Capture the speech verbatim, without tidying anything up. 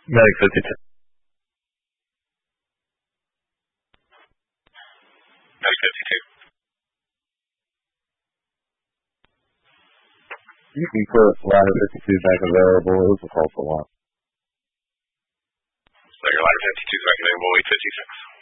Medic fifty-two. Medic fifty-two. You can put ladder fifty-two back available. It was a false alarm. So your ladder fifty-two is back available, eight fifty-six.